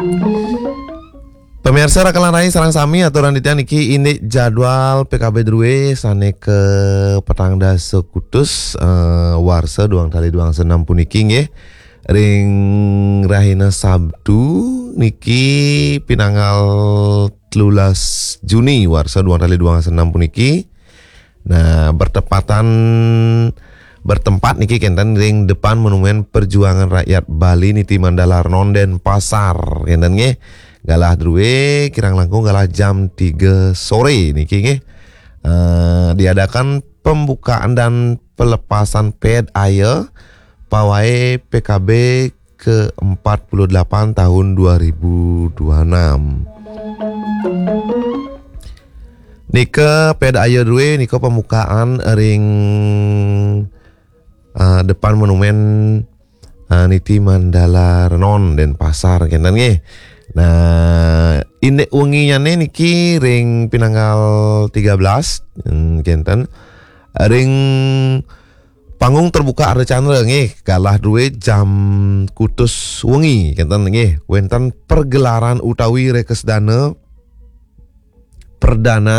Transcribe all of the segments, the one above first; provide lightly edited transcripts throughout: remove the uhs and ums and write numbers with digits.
Pemirsa rakalan rai sarang sami aturan ditya niki ini jadwal PKB Drue sane ke petang dasa kutus warsa duang tali duang senam puniki nggih ring rahina Sabtu niki pinanggal 13 Juni warsa duang tali duang senam puniki. Nah bertempat niki kenten ring depan Monumen Perjuangan Rakyat Bali niti Mandala Nonden Pasar kenten nggih. Galah Drue kirang langkung galah jam 3 sore niki nggih. Diadakan pembukaan dan pelepasan ped air pawai PKB ke-48 tahun 2026. Nika ped air Drue nika pembukaan ring depan Monumen niti Mandala Renon dan Pasar kenten nggih. Nah, ini wenginya niki ring pinanggal 13 kenten ring panggung terbuka ada channel nggih galah Drue jam kutus wengi kenten nggih wenten pergelaran utawi rekesdana perdana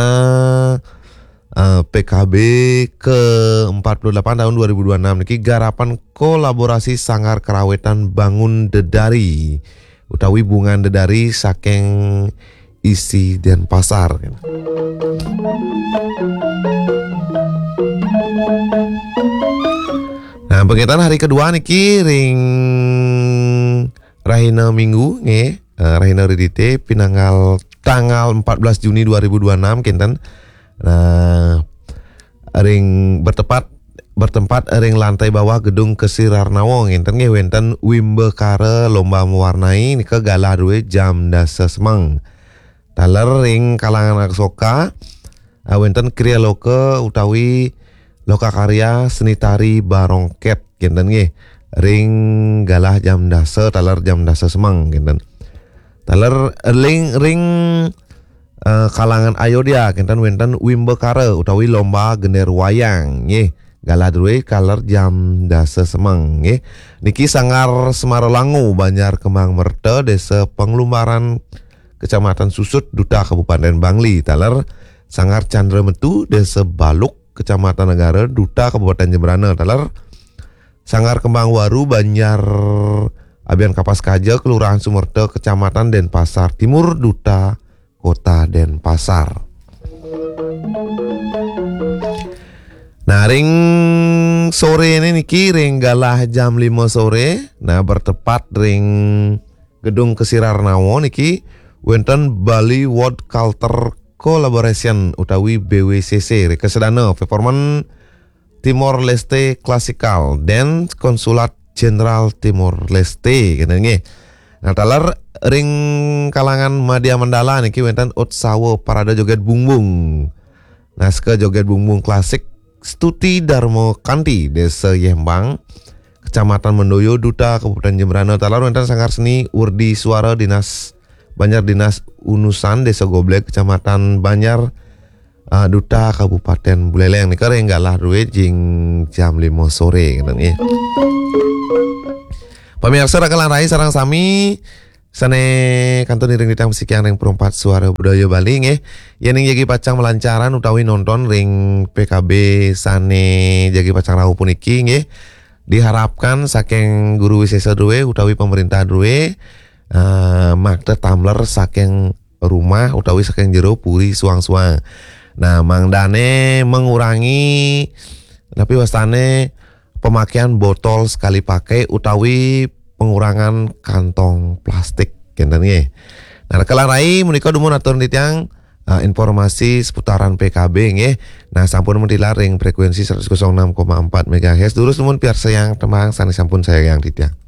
PKB ke-48 tahun 2026 niki garapan kolaborasi Sanggar Kerawetan Bangun Dedari utawi bungan dedari saking isi dan pasar. Nah, pengitan hari kedua niki ring rahina minggu nggih, rahina ridite pinanggal tanggal 14 Juni 2026 kinten. Nah, ring bertempat ring lantai bawah gedung Kesirarnawo ngenten nggih wenten wimbe kare lomba mewarnai nika galah Drue jam dasa semang. Taler ring kalangan aksoka wenten kriya loka utawi loka karya seni tari barongket ngenten nggih ring galah jam dasa taler jam dasa semang ngenten. Taler ring kalangan Ayodhya ngenten wenten wimbe kare utawi lomba gender wayang nggih. Galah Drue kaler jam dasa semang nggih. Niki Sanggar Semarolangu Banjar Kembang Merte Desa Penglumbaran Kecamatan Susut Duta Kabupaten Bangli. Taler Sanggar Chandra Metu Desa Baluk Kecamatan Negara Duta Kabupaten Jembrana. Taler Sanggar Kembang Waru Banjar Abian Kapas Kaja Kelurahan Sumerte Kecamatan Denpasar Timur Duta Kota Denpasar. Nah ring sore ini niki ring galah jam 5 sore. Nah bertepat ring gedung Kesirarnawo niki wenten Bali World Culture Collaboration utawi BWCC rekesedana performan Timor Leste Classical dan Konsulat Jenderal Timor Leste kene nggih. Nah taler ring kalangan Madya Mandala niki wenten Utsawa Parada Joget Bungbung. Naskah Joget Bungbung klasik Stuti Darmo Kanti Desa Yembang Kecamatan Mendoyo Duta Kabupaten Jembrana. Talar wenten Sanggar Seni Urdi Suara Dinas Banjar Dinas Unusan Desa Goblek Kecamatan Banjar Duta Kabupaten Buleleng nika ring galah Drue jing jam 5 sore ngeten nggih. Pemirsa rakalan rai sareng sami sane kantun ring ditang musik yang ring perempat suara budaya Bali nggih. Yen ing jagi pacang melancaran utawi nonton ring PKB sane jagi pacang rahu puniki nggih. Diharapkan saking guru wisesa Drue utawi pemerintah Drue makte tumbler saking rumah utawi saking jero puri suang-suang. Nah, mangdane mengurangi tapi wastane pemakaian botol sekali pakai utawi pengurangan kantong plastik kenten nggih. Nah rakalan rai menika dumun atur tiyang informasi seputaran PKB nggih. Nah sampun mentilar ring frekuensi 106,4 MHz. Durus dumun piar sayang temang sanes sampun sayang tiyang.